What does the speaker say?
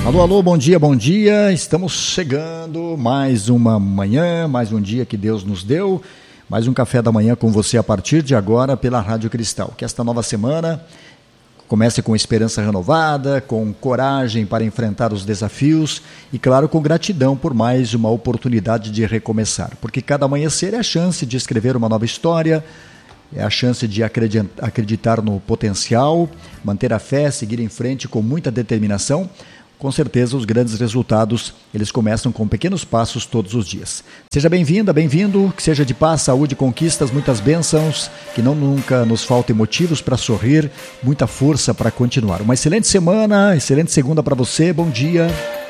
Alô, alô, bom dia, bom dia. Estamos chegando, mais uma manhã, mais um dia que Deus nos deu, mais um café da manhã com você a partir de agora pela Rádio Cristal. Que esta nova semana comece com esperança renovada, com coragem para enfrentar os desafios e, claro, com gratidão por mais uma oportunidade de recomeçar. Porque cada amanhecer é a chance de escrever uma nova história, é a chance de acreditar no potencial, manter a fé, seguir em frente com muita determinação. Com certeza os grandes resultados, eles começam com pequenos passos todos os dias. Seja bem-vinda, bem-vindo, que seja de paz, saúde, conquistas, muitas bênçãos, que não nunca nos faltem motivos para sorrir, muita força para continuar. Uma excelente semana, excelente segunda para você, bom dia.